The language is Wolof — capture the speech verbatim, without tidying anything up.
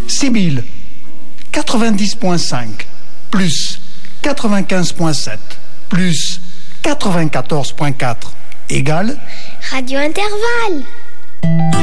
Sibylle, quatre-vingt-dix virgule cinq, plus quatre-vingt-quinze virgule sept, plus quatre-vingt-quatorze virgule quatre, égale Radio Intervalle.